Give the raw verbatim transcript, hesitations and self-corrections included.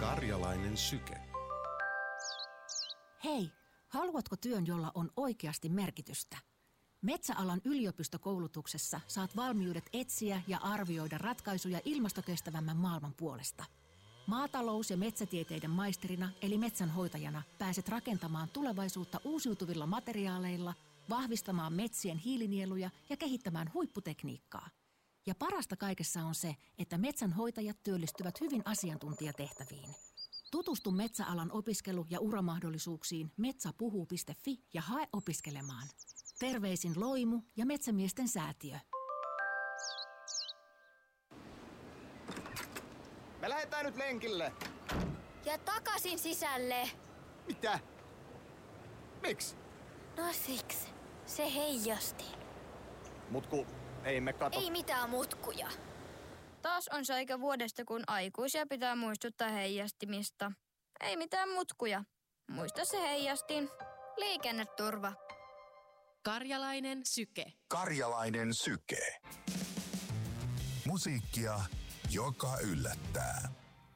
Karjalainen syke. Hei, haluatko työn, jolla on oikeasti merkitystä? Metsäalan yliopistokoulutuksessa saat valmiudet etsiä ja arvioida ratkaisuja ilmastokestävämmän maailman puolesta. Maatalous- ja metsätieteiden maisterina eli metsänhoitajana pääset rakentamaan tulevaisuutta uusiutuvilla materiaaleilla, vahvistamaan metsien hiilinieluja ja kehittämään huipputekniikkaa. Ja parasta kaikessa on se, että metsänhoitajat työllistyvät hyvin asiantuntijatehtäviin. Tutustu metsäalan opiskelu- ja uramahdollisuuksiin metsäpuhuu piste fi ja hae opiskelemaan. Terveisin Loimu ja Metsämiesten säätiö. Me lähdetään nyt lenkille. Ja takaisin sisälle. Mitä? Miksi? No siksi. Se heijasti. Mutku, ei me kato. Ei mitään mutkuja. Taas on se aika vuodesta, kun aikuisia pitää muistuttaa heijastimista. Ei mitään mutkuja. Muista se heijastin. Liikenneturva. Karjalainen syke. Karjalainen syke. Musiikkia, joka yllättää.